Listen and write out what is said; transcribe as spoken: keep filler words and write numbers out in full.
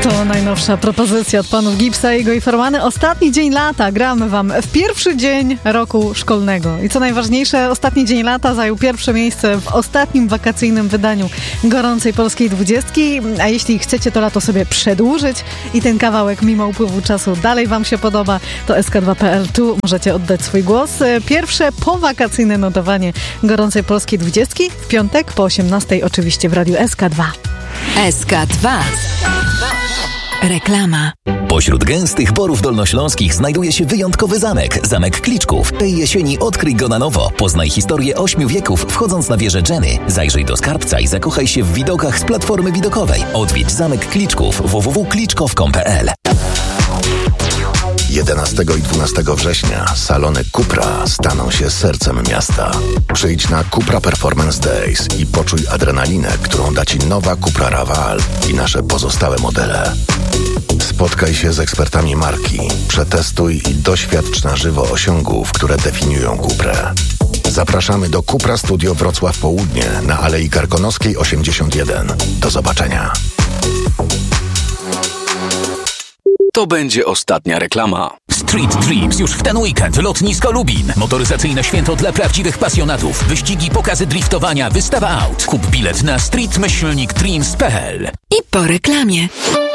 To najnowsza propozycja od panów Gipsa i jego Informany. Ostatni dzień lata gramy wam w pierwszy dzień roku szkolnego. I co najważniejsze, ostatni dzień lata zajął pierwsze miejsce w ostatnim wakacyjnym wydaniu Gorącej Polskiej Dwudziestki. A jeśli chcecie to lato sobie przedłużyć i ten kawałek mimo upływu czasu dalej wam się podoba, to S K dwa kropka P L. Tu możecie oddać swój głos. Pierwsze powakacyjne notowanie Gorącej Polskiej Dwudziestki w piątek po osiemnastej oczywiście w Radiu S K dwa. S K dwa. Reklama. Pośród gęstych borów dolnośląskich znajduje się wyjątkowy zamek, Zamek Kliczków. Tej jesieni odkryj go na nowo. Poznaj historię ośmiu wieków, wchodząc na wieżę Jenny. Zajrzyj do skarbca i zakochaj się w widokach z platformy widokowej. Odwiedź Zamek Kliczków w w w kropka kliczkow kropka p l. jedenastego i dwunastego września salony Cupra staną się sercem miasta. Przyjdź na Cupra Performance Days i poczuj adrenalinę, którą da Ci nowa Cupra Raval i nasze pozostałe modele. Spotkaj się z ekspertami marki, przetestuj i doświadcz na żywo osiągów, które definiują Cuprę. Zapraszamy do Cupra Studio Wrocław Południe na Alei Karkonoskiej osiemdziesiąt jeden. Do zobaczenia. To będzie ostatnia reklama. Street Dreams już w ten weekend. Lotnisko Lubin. Motoryzacyjne święto dla prawdziwych pasjonatów. Wyścigi, pokazy driftowania, wystawa aut. Kup bilet na street myślnik dreams kropka p l. I po reklamie.